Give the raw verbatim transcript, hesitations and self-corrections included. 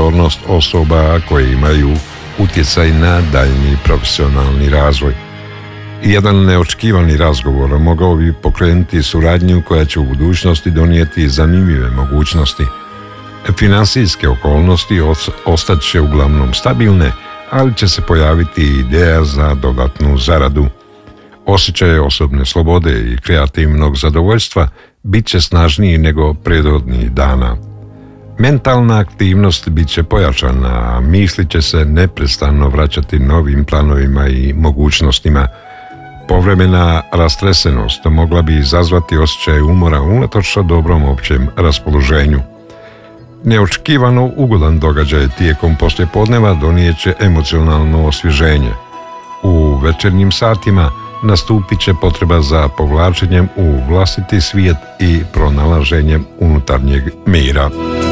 pozornost osoba koje imaju utjecaj na daljnji profesionalni razvoj. Jedan neočekivani razgovor mogao bi pokrenuti suradnju koja će u budućnosti donijeti zanimljive mogućnosti. Finansijske okolnosti ostat će uglavnom stabilne, ali će se pojaviti ideja za dodatnu zaradu. Osjećaj osobne slobode i kreativnog zadovoljstva bit će snažniji nego prethodnih dana. Mentalna aktivnost bit će pojačana, a misli će se neprestano vraćati novim planovima i mogućnostima. Povremena rastresenost mogla bi izazvati osjećaj umora unatoč dobrom općem raspoloženju. Neočekivano ugodan događaj tijekom poslijepodneva donijeće emocionalno osvježenje. U večernjim satima nastupit će potreba za povlačenjem u vlastiti svijet i pronalaženjem unutarnjeg mira.